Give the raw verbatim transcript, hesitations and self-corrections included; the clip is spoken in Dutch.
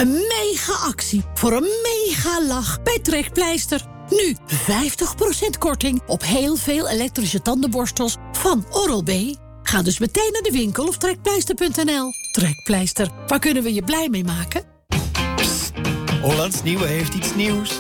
Een mega actie voor een mega lach bij Trekpleister. Nu vijftig procent korting op heel veel elektrische tandenborstels van Oral-B. Ga dus meteen naar de winkel of trekpleister punt n l. Trekpleister, waar kunnen we je blij mee maken? Psst, Hollands Nieuwe heeft iets nieuws.